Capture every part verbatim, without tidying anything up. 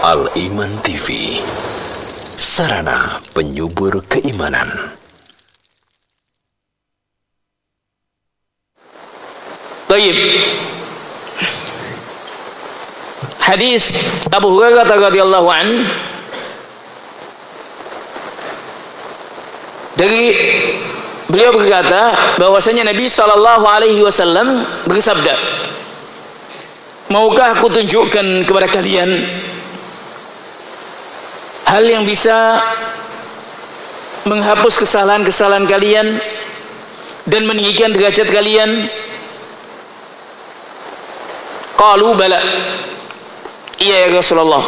Al-Iman T V, sarana penyubur keimanan. Baik. Hadis Abu Hurairah radhiyallahu an dari beliau berkata bahwasanya Nabi sallallahu alaihi wasallam bersabda, maukah aku tunjukkan kepada kalian hal yang bisa menghapus kesalahan-kesalahan kalian dan meninggikan derajat kalian? Qalu bala. Iya ya Rasulullah.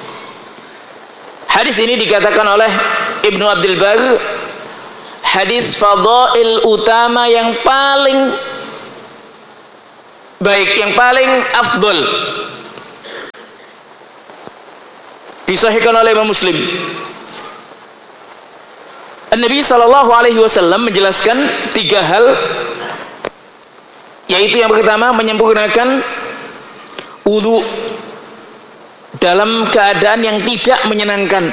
Hadis ini dikatakan oleh Ibnu Abdul Bar hadis fadail utama yang paling baik, yang paling afdol, disahihkan oleh Imam Muslim. Nabi sallallahu alaihi wasallam menjelaskan tiga hal, yaitu yang pertama menyempurnakan wudu dalam keadaan yang tidak menyenangkan,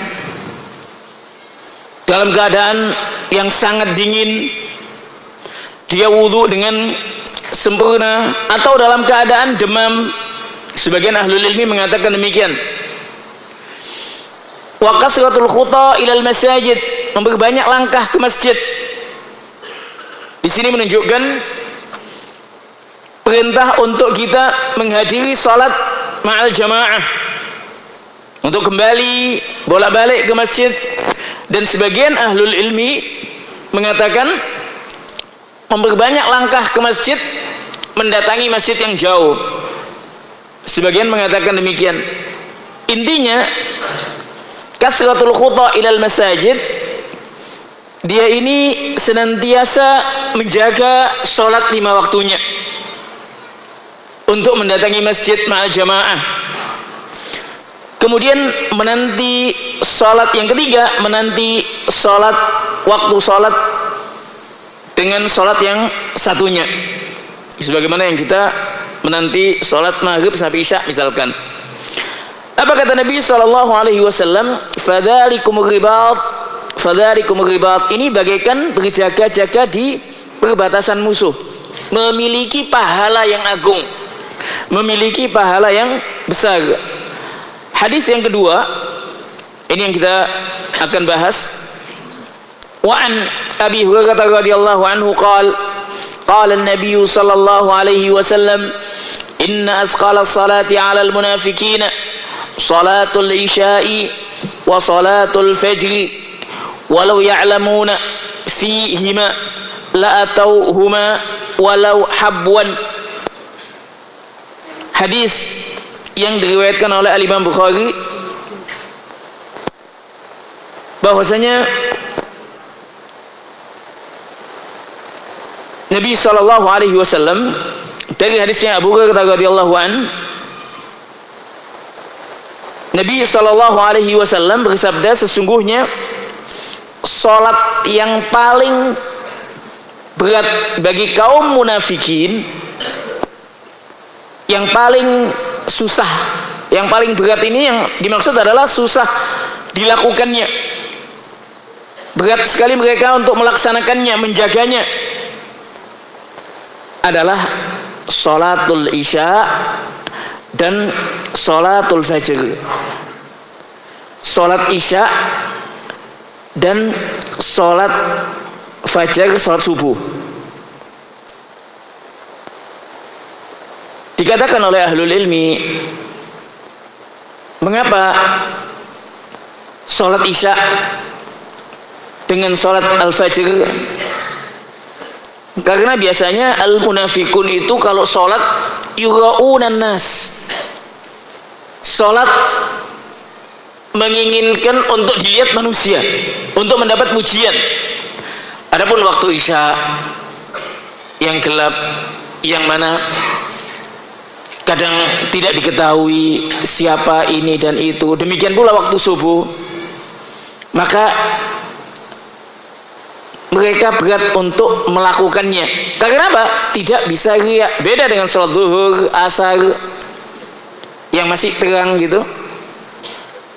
dalam keadaan yang sangat dingin dia wudu dengan sempurna, atau dalam keadaan demam. Sebagian ahlul ilmi mengatakan demikian. Wa kasratul khuta ilal masajid, memperbanyak langkah ke masjid. Di sini menunjukkan perintah untuk kita menghadiri salat ma'al jamaah, untuk kembali bolak-balik ke masjid. Dan sebagian ahlul ilmi mengatakan memperbanyak langkah ke masjid, mendatangi masjid yang jauh. Sebagian mengatakan demikian. Intinya kasratul khuta ilal masajid, dia ini senantiasa menjaga sholat lima waktunya, untuk mendatangi masjid ma'al jamaah. Kemudian menanti sholat yang ketiga, menanti sholat, waktu sholat dengan sholat yang satunya, sebagaimana yang kita menanti sholat maghrib sampai isya misalkan. Apa kata Nabi sallallahu alaihi wasallam? Fadzalikumur ribat, fadzalikumur ribat, ini bagaikan berjaga-jaga di perbatasan musuh, memiliki pahala yang agung, memiliki pahala yang besar. Hadis yang kedua, ini yang kita akan bahas. Wa an Abi Hurairah radhiyallahu anhu qala qala an-nabiy sallallahu alaihi wasallam inna asqala as-salati 'ala al-munafiqina salatul isya'i wa salatul fajr walau ya'lamuna fihima la atauhuma walau habwan. Hadis yang diriwayatkan oleh Al-Imam Bukhari bahwasanya Nabi sallallahu alaihi wasallam, dari hadisnya Abu Hurairah radhiyallahu an, Nabi sallallahu alaihi wasallam bersabda, sesungguhnya salat yang paling berat bagi kaum munafikin, yang paling susah, yang paling berat ini yang dimaksud adalah susah dilakukannya, berat sekali mereka untuk melaksanakannya, menjaganya, adalah sholatul isya dan sholatul fajr. Sholat isya dan sholat fajar, sholat subuh. Dikatakan oleh ahlul ilmi, mengapa sholat isya dengan sholat al-fajr? Karena biasanya al-munafikun itu kalau sholat yura'unan nas, sholat menginginkan untuk dilihat manusia, untuk mendapat pujian. Adapun waktu isya yang gelap, yang mana kadang tidak diketahui siapa ini dan itu, demikian pula waktu subuh, maka mereka berat untuk melakukannya. Karena apa? Tidak bisa riya. Beda dengan sholat zuhur, asar yang masih terang gitu.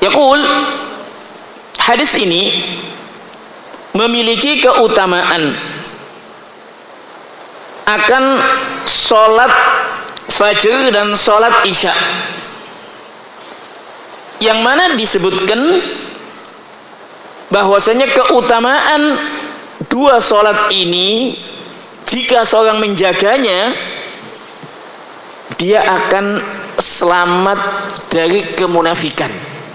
Yaqul, hadis ini memiliki keutamaan akan sholat fajr dan sholat isya, yang mana disebutkan bahwasanya keutamaan dua sholat ini, jika seorang menjaganya, dia akan selamat dari kemunafikan.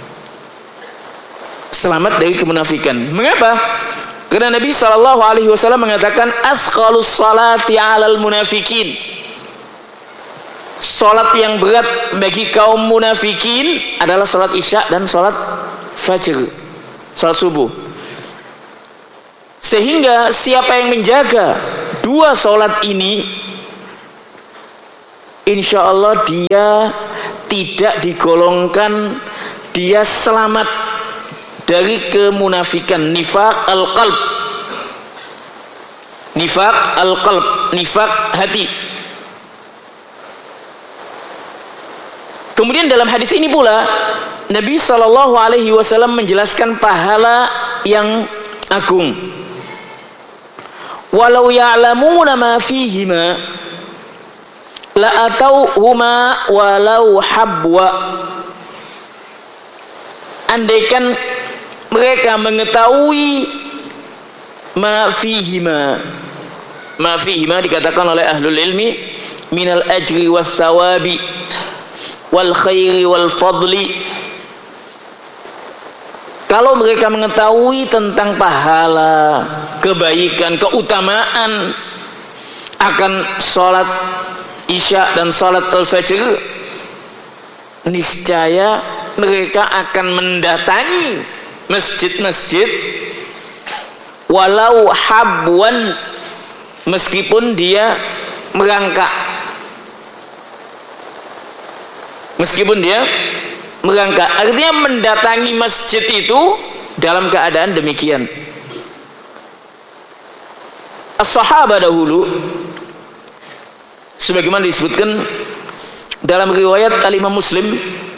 Selamat dari kemunafikan. Mengapa? Karena Nabi shallallahu alaihi wasallam mengatakan asqalus salati alal munafikin. Salat yang berat bagi kaum munafikin adalah salat isya dan salat fajr, salat subuh. Sehingga siapa yang menjaga dua salat ini, insya Allah dia tidak digolongkan, dia selamat dari kemunafikan, nifaq al-qalb, nifaq al-qalb, nifaq hati. Kemudian dalam hadis ini pula Nabi shallallahu alaihi wasallam menjelaskan pahala yang agung. Walau ya'lamuna ma fihima la atauhuma walau habwa. Andaikan mereka mengetahui ma fihima, ma fihima dikatakan oleh ahlul ilmi minal ajri was sawabi wal khairi wal fadli. Kalau mereka mengetahui tentang pahala, kebaikan, keutamaan akan sholat isya dan sholat al-fajr, niscaya mereka akan mendatangi masjid-masjid walau habwan, meskipun dia merangkak, meskipun dia merangkak. Artinya mendatangi masjid itu dalam keadaan demikian. As-sahabah dahulu, sebagaimana disebutkan dalam riwayat Al-Imam Muslim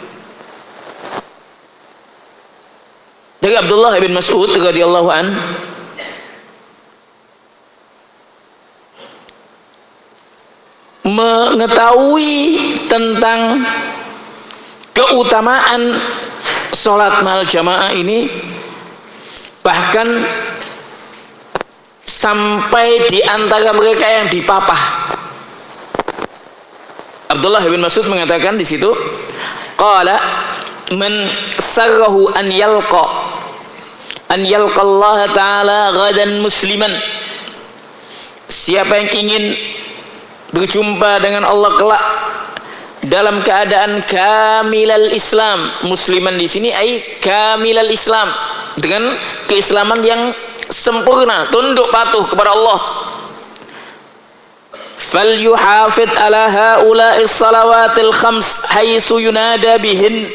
dari Abdullah bin Mas'ud radhiyallahu an, mengetahui tentang keutamaan sholat mal jamaah ini, bahkan sampai di antara mereka yang dipapah. Abdullah bin Mas'ud mengatakan di situ, qala man sarrahu an yalqa an yalqa Allah taala ghadan musliman, siapa yang ingin berjumpa dengan Allah kelak dalam keadaan kamilal Islam, musliman di sini ai kamilal Islam, dengan keislaman yang sempurna, tunduk patuh kepada Allah. Falyuhafid ala haula'is salawatil khams haitsu yunada bihin,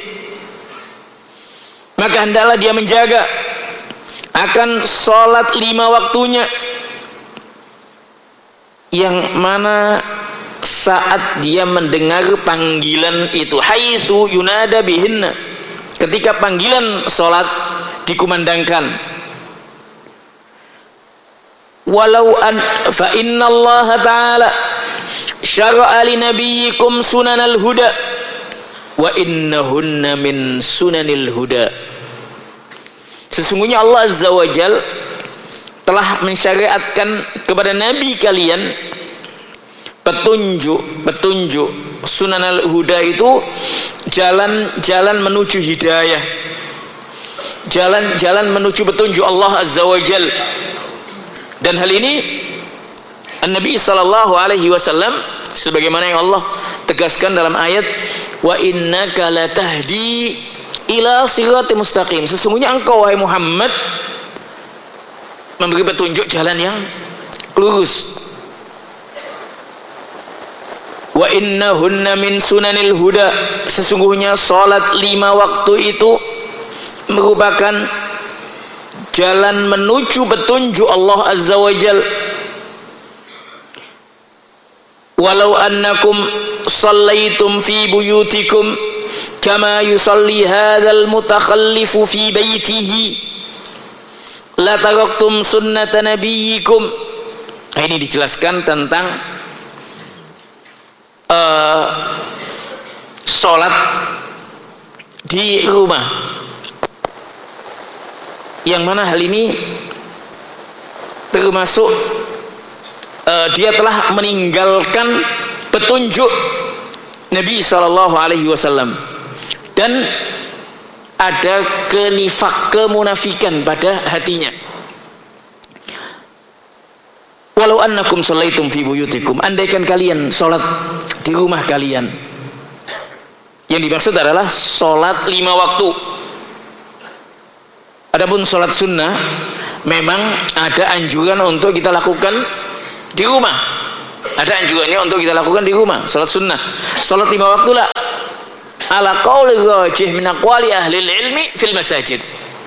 maka hendaklah dia menjaga akan salat lima waktunya, yang mana saat dia mendengar panggilan itu, haitsu yunada bihinna, ketika panggilan salat dikumandangkan. Walau an fa inna Allah ta'ala syara'a li nabiyyikum sunanal huda wa innahunna min sunanil huda. Sesungguhnya Allah Azza wa Jal telah mensyariatkan kepada nabi kalian petunjuk, petunjuk. Sunanal huda itu jalan-jalan menuju hidayah, jalan-jalan menuju petunjuk Allah Azza wa Jal. Dan hal ini An-Nabi sallallahu alaihi wasallam, sebagaimana yang Allah tegaskan dalam ayat wa innaka latahdi ila siratal mustaqim, sesungguhnya engkau wahai Muhammad memberi petunjuk jalan yang lurus. Wa innahunna min sunanil huda, sesungguhnya salat lima waktu itu merupakan jalan menuju petunjuk Allah Azza wa Jal. Walau annakum sallaitum fi buyutikum kama yusalli hadzal mutakhallifu fi baitihi la taraktum sunnata nabiyyikum. Nah, ini dijelaskan tentang uh, sholat di rumah, yang mana hal ini termasuk uh, dia telah meninggalkan petunjuk Nabi shallallahu alaihi wasallam, dan ada kenifak, kemunafikan pada hatinya. Walau annakum shallaitum fi buyutikum, andaikan kalian sholat di rumah kalian. Yang dimaksud adalah sholat lima waktu. Adapun sholat sunnah memang ada anjuran untuk kita lakukan di rumah. Ada anjurannya untuk kita lakukan di rumah, sholat sunnah. Sholat lima waktu lah, ala qauli rajih min aqwali ahli ilmi fil masajid.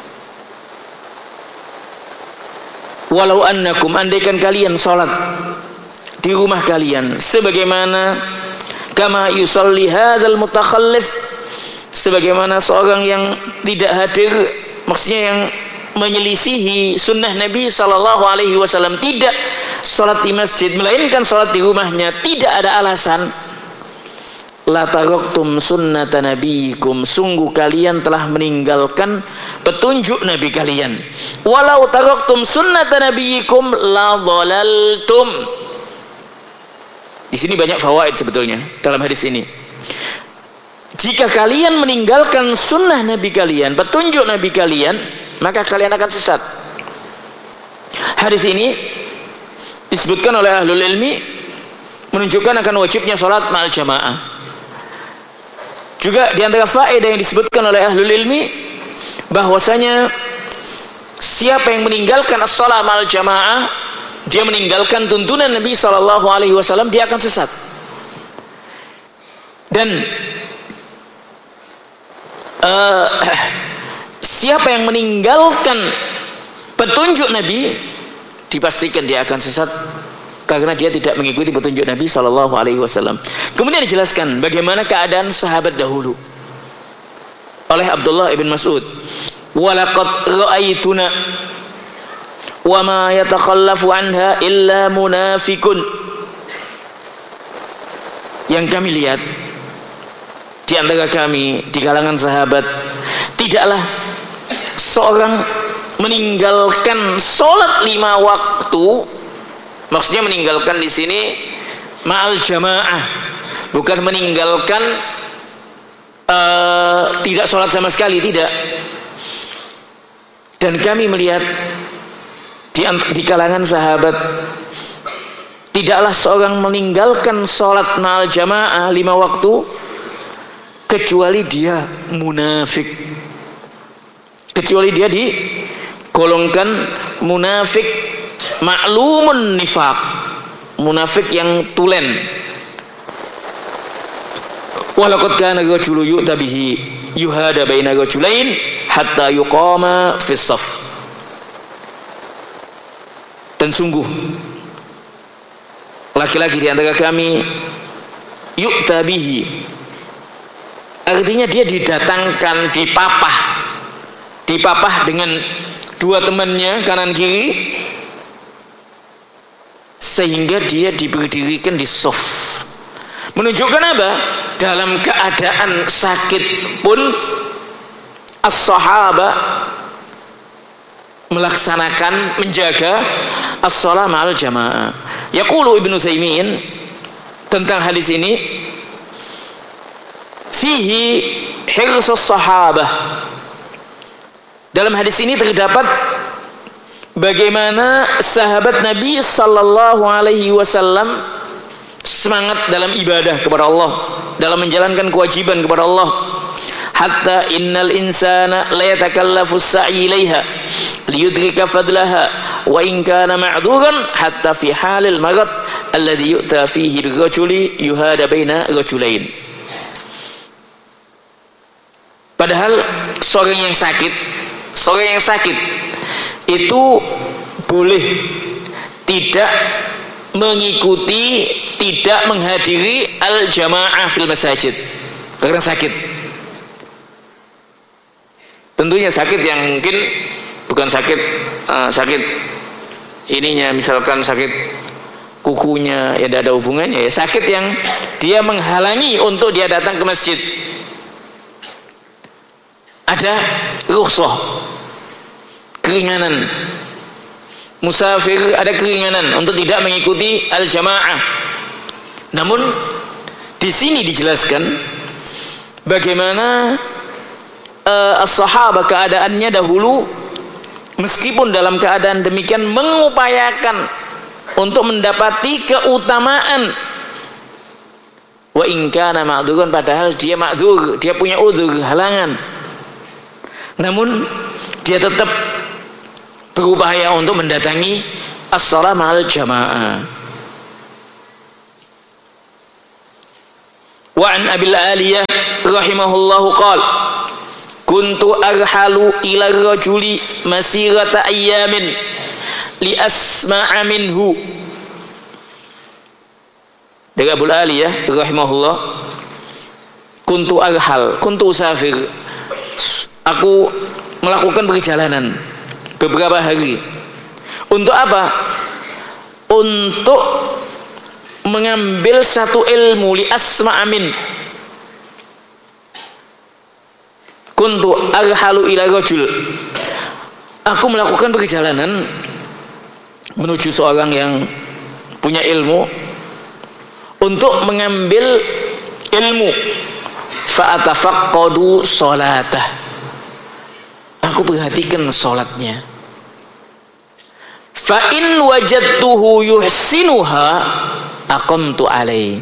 Walau annakum, andaikan kalian sholat di rumah kalian, sebagaimana kama yusalli hadzal mutakhallif, sebagaimana seorang yang tidak hadir, maksudnya yang menyelisihi sunnah Nabi sallallahu alaihi wasallam, tidak sholat di masjid melainkan sholat di rumahnya, tidak ada alasan. La taraktum sunnata nabiyikum, sungguh kalian telah meninggalkan petunjuk nabi kalian. Walau taraktum sunnata nabiyikum la dhalaltum. Di sini banyak fawaid sebetulnya dalam hadis ini. Jika kalian meninggalkan sunnah nabi kalian, petunjuk nabi kalian, maka kalian akan sesat. Hadis ini disebutkan oleh ahlul ilmi menunjukkan akan wajibnya sholat ma'al jamaah. Juga di antara faedah yang disebutkan oleh ahlul ilmi bahwasanya siapa yang meninggalkan as-shalah ma'al jamaah, dia meninggalkan tuntunan Nabi sallallahu alaihi wasallam, dia akan sesat. Dan uh, siapa yang meninggalkan petunjuk Nabi, dipastikan dia akan sesat karena dia tidak mengikuti petunjuk Nabi shallallahu alaihi wasallam. Kemudian dijelaskan bagaimana keadaan sahabat dahulu oleh Abdullah ibn Mas'ud. Walaqad ra'aituna wa ma yatakhallafu anha illa munafikun. Yang kami lihat di antara kami di kalangan sahabat, tidaklah seorang meninggalkan sholat lima waktu. Maksudnya meninggalkan di sini ma'al jamaah, bukan meninggalkan uh, tidak sholat sama sekali, tidak. Dan kami melihat di, di kalangan sahabat, tidaklah seorang meninggalkan sholat ma'al jamaah lima waktu kecuali dia munafik, kecuali dia digolongkan munafik ma'lumun nifaq, munafik yang tulen. Walaqad kana rajulun yu'ta bihi yuhada baina rajulain hatta yuqama fis shaf. Dan sungguh laki-laki di antara kami yu'ta bihi, artinya dia didatangkan, dipapah dipapah dengan dua temannya kanan kiri, sehingga dia diberdirikan di shaf. Menunjukkan apa? Dalam keadaan sakit pun as-sahaba melaksanakan, menjaga as-shalah ma'al jamaah. Yaqulu Ibnu Utsaimin tentang hadis ini, fihi hirsus sahabah. Dalam hadis ini terdapat bagaimana sahabat Nabi sallallahu alaihi wasallam semangat dalam ibadah kepada Allah, dalam menjalankan kewajiban kepada Allah. Hatta innal insana la yatakallafu as-sa'i ilaiha liyudrika fadlaha wa in kana ma'dhuran hatta fi halil marad alladhi yu'ta fihi birrajuli yuhada baina rajulain. Padahal seorang yang sakit, seorang yang sakit itu boleh tidak mengikuti, tidak menghadiri al-jamaah fil masajid karena sakit. Tentunya sakit yang mungkin bukan sakit uh, sakit ininya, misalkan sakit kukunya ya tidak ada hubungannya, ya sakit yang dia menghalangi untuk dia datang ke masjid. Ada rukhsah, keringanan. Musafir ada keringanan untuk tidak mengikuti al-jamaah. Namun di sini dijelaskan bagaimana uh, as-sahabah keadaannya dahulu, meskipun dalam keadaan demikian mengupayakan untuk mendapati keutamaan. Wa in kana ma'dzurun, padahal dia ma'dzur, dia punya udzur, halangan. Namun dia tetap berupaya untuk mendatangi as-shalah ma'al jamaah. Wa an Abil Aliyah rahimahullahu qala kuntu arhalu ila rajuli masirata ayyamin li asma'a minhu. Dari Abu Aliyah rahimahullah, kuntu arhal, kuntu usafir, aku melakukan perjalanan beberapa hari. Untuk apa? Untuk mengambil satu ilmu, li asma'a min. Kuntu arhalu ila rajul, aku melakukan perjalanan menuju seorang yang punya ilmu untuk mengambil ilmu. Fa atafaqqadu salatah, aku perhatikan salatnya. Fa in wajadtuhu yuhsinuha aqamtu alaihi.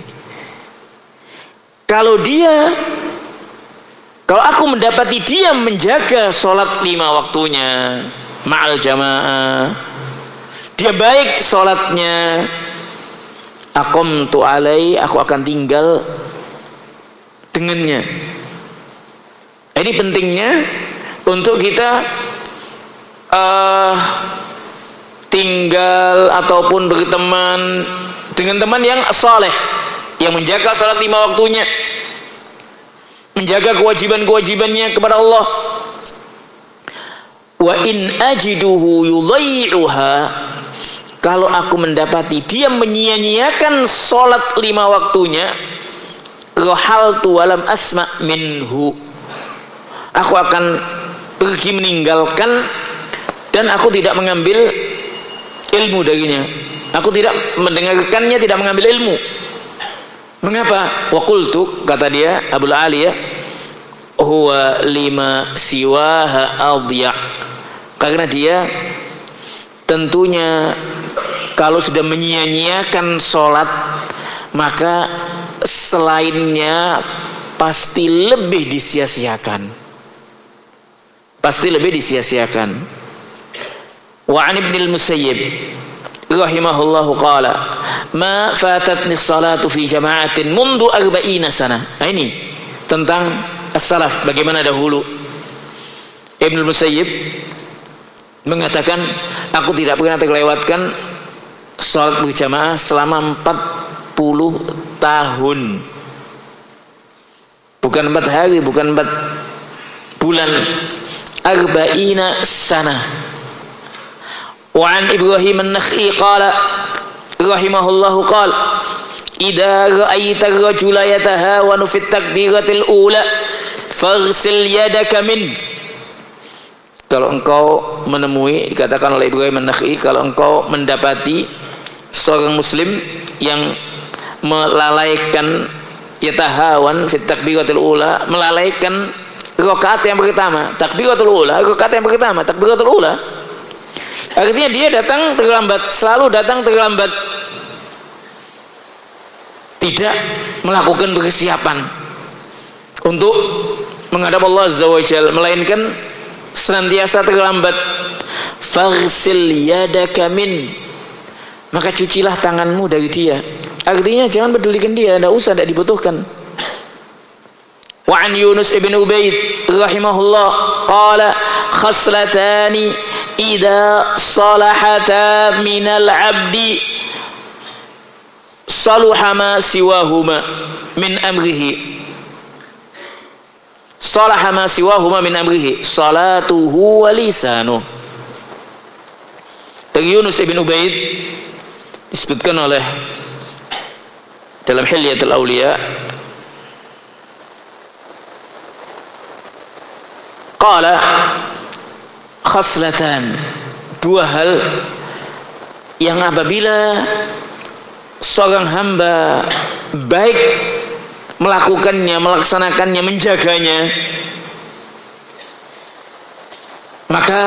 Kalau dia Kalau aku mendapati dia menjaga sholat lima waktunya ma'al jamaah, dia baik sholatnya, aqamtu alaihi, aku akan tinggal dengannya. Ini pentingnya untuk kita uh, tinggal ataupun berteman dengan teman yang saleh, yang menjaga sholat lima waktunya, menjaga kewajiban-kewajibannya kepada Allah. Wa in ajiduhu yudhai'uha, kalau aku mendapati dia menyia-nyiakan sholat lima waktunya, rahaltu walam asma' minhu, aku akan pergi meninggalkan dan aku tidak mengambil ilmu darinya, aku tidak mendengarkannya, tidak mengambil ilmu. Mengapa? Wa qultu, kata dia Abul Aliyah, huwa lima siwaha adya, karena dia tentunya kalau sudah menyia-nyiakan sholat, maka selainnya pasti lebih disia-siakan, pasti lebih disia-siakan. Wa an Ibnul Musayyib rahimahullahu qala ma fatatni salatu fi jama'atin mundu arba'ina sana. Nah, ini tentang as-salaf, bagaimana dahulu. Ibnul Musayyib mengatakan, aku tidak pernah terlewatkan salat berjamaah selama empat puluh tahun, bukan empat hari, bukan empat bulan, arba'ina sana. Wa an Ibrahim an-Nakhai qala rahimahullahu qala idza ra'aita ar-rajula yatahawanu fi at-takbiratil ula faghsil yadaka min. Kalau engkau menemui, dikatakan oleh Ibrahim an-Nakhai, kalau engkau mendapati seorang muslim yang melalaikan yatahawan fi at-takbiratil ula, melalaikan rakaat yang pertama, takbiratul ula, rakaat yang pertama, takbiratul ula, artinya dia datang terlambat, selalu datang terlambat, tidak melakukan persiapan untuk menghadap Allah Azza wa Jalla, melainkan senantiasa terlambat. Faghsil yadaka min, maka cucilah tanganmu dari dia, artinya jangan pedulikan dia, tidak usah, tidak dibutuhkan. Wa an Yunus ibn Ubaid rahimahullah qala khaslatani idza salahata minal abdi saluha ma siwahuma min amrihi. salaha ma siwahuma min amrihi salatuhu wa lisanuh. Dari Yunus ibn Ubaid disebutkan oleh dalam Hilyatul Auliya, qala khaslatan, dua hal yang apabila seorang hamba baik melakukannya, melaksanakannya, menjaganya, maka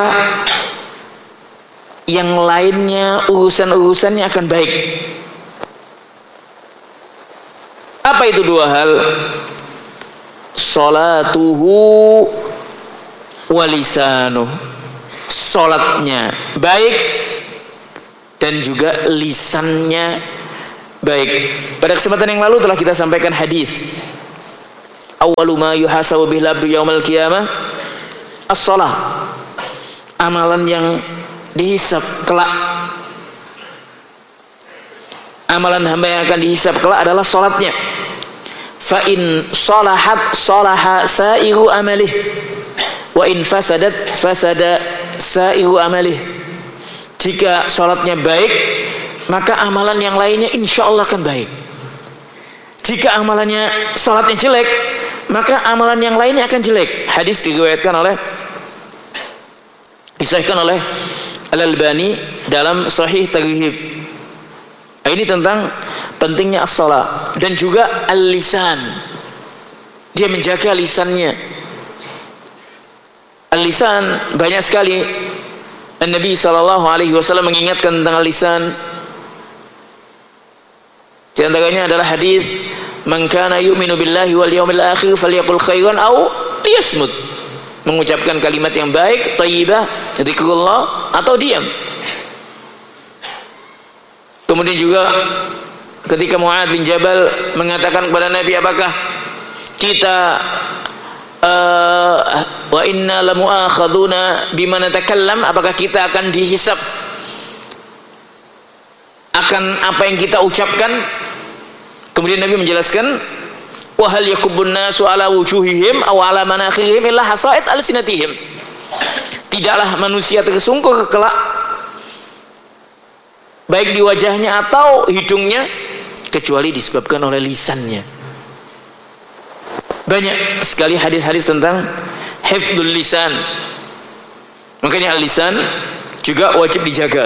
yang lainnya urusan-urusannya akan baik. Apa itu dua hal? Salatuhu wa lisanuh, salatnya baik dan juga lisannya baik. Pada kesempatan yang lalu telah kita sampaikan hadis, awwalu ma yuhasabu bihi al-abdu yaumal qiyamah as-shalah, amalan yang dihisab kelak, amalan hamba yang akan dihisab kelak adalah salatnya. Fa in salahat salaha sa'iru amalih wa in fasadat fasada sa'iru amalih. Jika salatnya baik, maka amalan yang lainnya insya Allah akan baik. Jika amalannya salatnya jelek, maka amalan yang lainnya akan jelek. Hadis diriwayatkan oleh disahihkan oleh Al-Albani dalam Sahih Targhib. Ini tentang pentingnya as-shalah dan juga al-lisan. Dia menjaga lisannya. Al-lisan banyak sekali Nabi sallallahu alaihi wasallam mengingatkan tentang al-lisan. Di antaranya adalah hadis, "Man kana yu'minu billahi wal yawmil akhir falyaqul khairan aw liyasmut." Mengucapkan kalimat yang baik, thayyibah, zikrullah, atau diam. Kemudian juga ketika Mu'adz bin Jabal mengatakan kepada Nabi, apakah kita uh, wa inna lamu'akhaduna bima natakallam, apakah kita akan dihisab akan apa yang kita ucapkan? Kemudian Nabi menjelaskan, wa hal yakubun nasu ala wujuhihim aw ala manakhirihim illa hasa'id alsinatihim. Tidaklah manusia tersungkur kelak baik di wajahnya atau hidungnya kecuali disebabkan oleh lisannya. Banyak sekali hadis-hadis tentang hifdzul lisan. Makanya al-lisan juga wajib dijaga.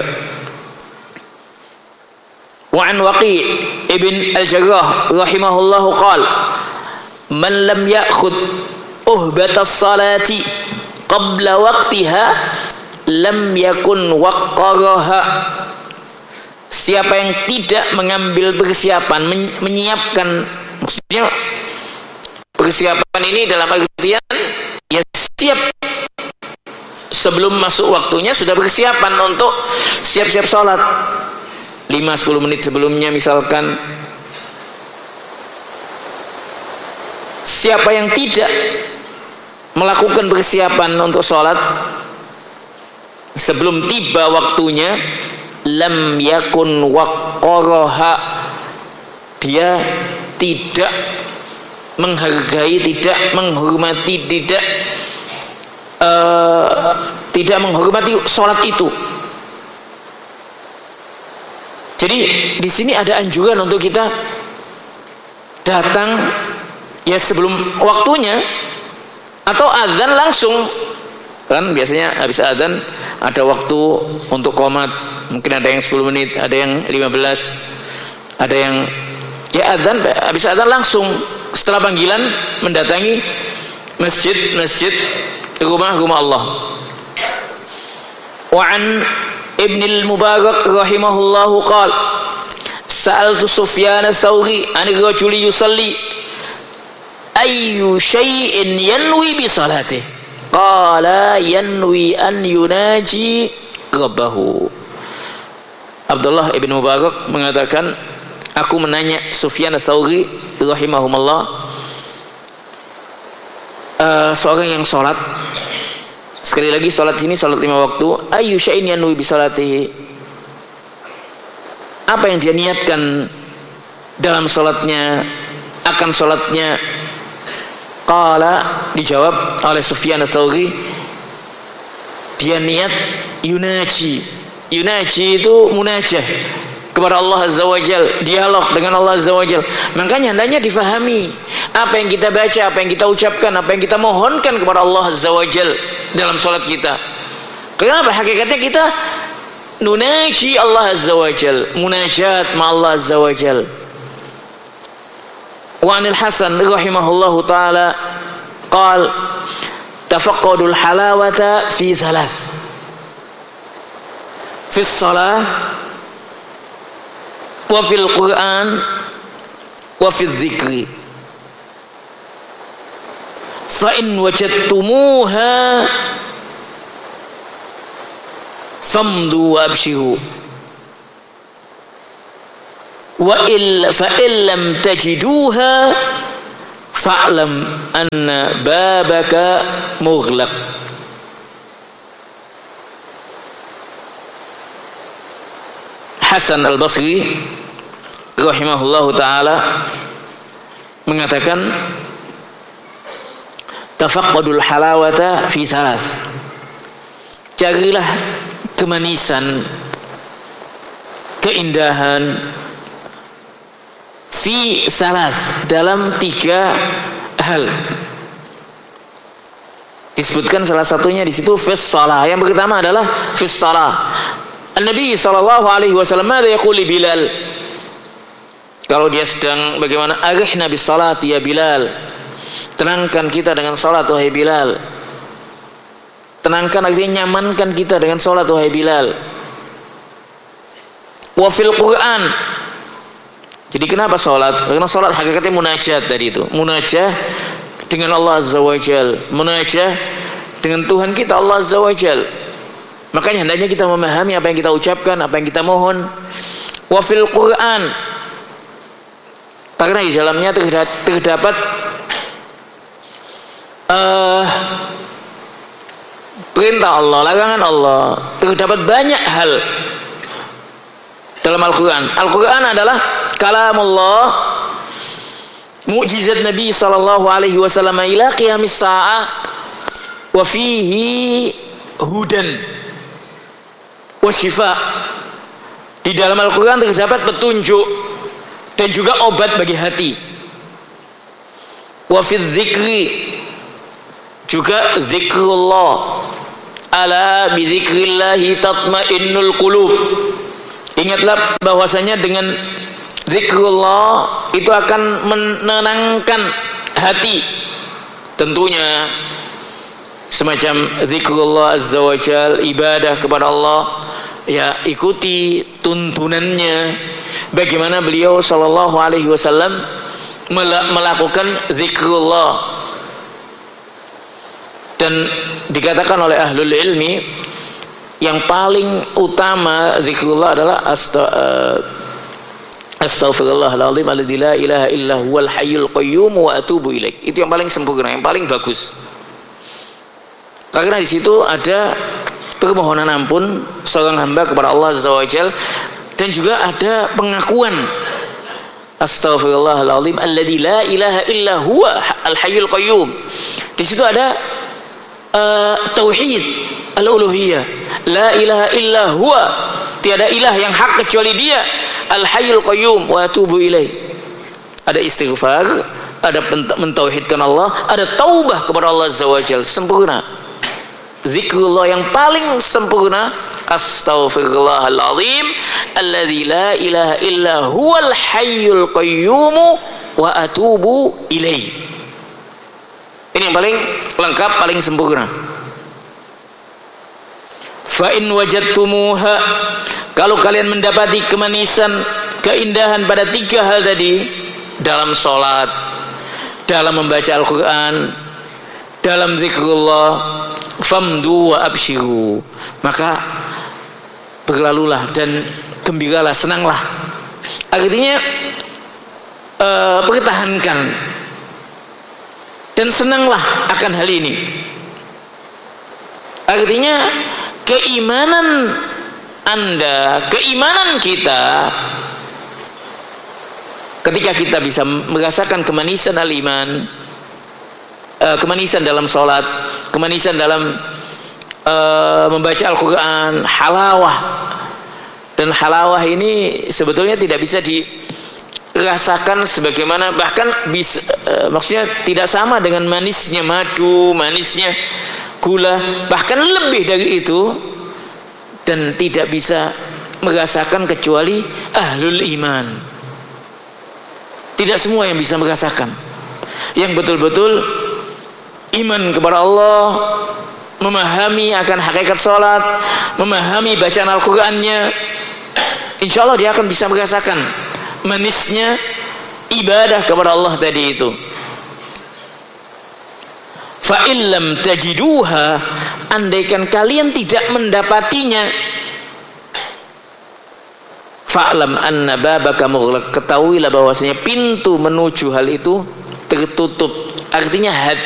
Wa an Waqi' ibn al-Jarrah rahimahullahu qala, man lam ya'khud uhbatas salati qabla waqtiha lam yakun waqqaraha. Siapa yang tidak mengambil persiapan, menyiapkan, maksudnya persiapan ini dalam artian ya siap sebelum masuk waktunya, sudah persiapan untuk siap-siap sholat lima sampai sepuluh menit sebelumnya misalkan. Siapa yang tidak melakukan persiapan untuk sholat sebelum tiba waktunya, lam yakun waqqaraha, dia tidak menghargai, tidak menghormati, tidak uh, tidak menghormati sholat itu. Jadi di sini ada anjuran untuk kita datang ya sebelum waktunya, atau adzan langsung. Kan biasanya habis adzan ada waktu untuk qomat, mungkin ada yang sepuluh menit, ada yang lima belas, ada yang ya adzan, habis adzan langsung setelah panggilan mendatangi masjid-masjid rumah-rumah Allah. Wa an Ibn al-Mubarak rahimahullahu qala, sa'altu Sufyan ats-Tsauri 'an ar-rajuli yusalli ayyu syai'in yanwi bi salatihi, qala yanwi an yunaji rabbahu. Abdullah ibn Mubarak mengatakan, aku menanya Sufyan ats-Tsauri rahimahumullah, uh, seorang yang sholat, sekali lagi sholat sini sholat lima waktu, ayyu syai'in yanwi bi salatihi, apa yang dia niatkan dalam sholatnya, akan sholatnya, Qala, dijawab oleh Sufyan ats-Tsauri, dia niat yunaji. Yunaji itu munajah kepada Allah Azza wa Jal, dialog dengan Allah Azza wa Jal. Makanya hendaknya difahami apa yang kita baca, apa yang kita ucapkan, apa yang kita mohonkan kepada Allah Azza wa Jal dalam salat kita. Kenapa? Hakikatnya kita nunaji Allah Azza wa Jal, munajat ma Allah Azza wa Jal. Wa anil Hasan rahimahullahu taala qal tafaqqadul halawata fi thalath, fi shalah wa fil Quran wa fi dzikri, fa in wajadtumuha famdu wa abshiru wa il fa illam tajiduha fa'lam anna babaka mughlaq. Hasan al-Basri rahimahullahu taala mengatakan tafaqqadul halawata fi thalath, carilah kemanisan, keindahan fi salas, dalam tiga hal. Disebutkan salah satunya di situ fis shalah. Yang pertama adalah fis shalah. An-Nabi sallallahu alaihi wasallam ada yaqul Bilal, kalau dia sedang bagaimana, arihna bis salat ya Bilal, tenangkan kita dengan salat wahai Bilal. Tenangkan artinya nyamankan kita dengan salat wahai Bilal. Wa fil Quran, jadi kenapa salat? Karena salat hakikatnya munajat tadi itu, munajah dengan Allah Azza wa Jal, munajah dengan Tuhan kita Allah Azza wa Jal. Makanya hendaknya kita memahami apa yang kita ucapkan, apa yang kita mohon. Wa fil Quran, karena di dalamnya terdapat uh, perintah Allah, larangan Allah, terdapat banyak hal dalam Al-Quran. Al-Quran adalah kalamullah, mukjizat Nabi sallallahu alaihi wasallam ila qiyamis sa'ah, wa fihi hudan wa shifa. Di dalam Al-Quran terdapat petunjuk dan juga obat bagi hati. Wa fi dzikri, juga zikrullah, ala bi dzikrillahi tatmainnul qulub. Ingatlah bahwasanya dengan zikrullah itu akan menenangkan hati. Tentunya semacam zikrullah azza wa jal, ibadah kepada Allah, ya ikuti tuntunannya bagaimana beliau sallallahu alaihi wasallam melakukan zikrullah. Dan dikatakan oleh ahlul ilmi, yang paling utama zikrullah adalah asta, uh, astaghfirullahaladzim alladzi la ilaha illa huwal hayyul qayyum wa atubu ilaih. Itu yang paling sempurna, yang paling bagus. Karena di situ ada permohonan ampun seorang hamba kepada Allah Azza wa Jal, dan juga ada pengakuan astaghfirullahaladzim alladzi la ilaha illa huwa al hayyul qayyum. Di situ ada uh, tauhid al-uluhiyah, la ilaha illa huwa, tiada ilah yang hak kecuali dia, al hayyul qayyum wa atubu ilaih. Ada istighfar, ada mentauhidkan Allah, ada taubah kepada Allah Azza wa Jal, sempurna. Zikrullah yang paling sempurna, astaghfirullahaladzim alladzi la ilaha illa huwal hayyul qayyum wa atubu ilaih. Ini yang paling lengkap, paling sempurna. Fa in wajadtumuha, kalau kalian mendapati kemanisan, keindahan pada tiga hal tadi, dalam sholat, dalam membaca Al-Quran, dalam zikrullah, famdu wa abshiru, maka berlalulah dan gembiralah, senanglah. Artinya uh, pertahankan dan senanglah akan hal ini. Artinya keimanan Anda, keimanan kita, ketika kita bisa merasakan kemanisan al-iman, uh, kemanisan dalam sholat, kemanisan dalam uh, membaca Al-Quran, halawah. Dan halawah ini sebetulnya tidak bisa dirasakan sebagaimana, bahkan bisa, uh, maksudnya tidak sama dengan manisnya madu, manisnya gula, bahkan lebih dari itu, dan tidak bisa merasakan kecuali ahlul iman. Tidak semua yang bisa merasakan. Yang betul-betul iman kepada Allah, memahami akan hakikat sholat, memahami bacaan Al-Qurannya, insya Allah dia akan bisa merasakan manisnya ibadah kepada Allah tadi itu. Fa illam tajiduha, andaikan kalian tidak mendapatinya, fa'lam anna babaka mughlaq, ketahuilah bahwasanya pintu menuju hal itu tertutup. Artinya hati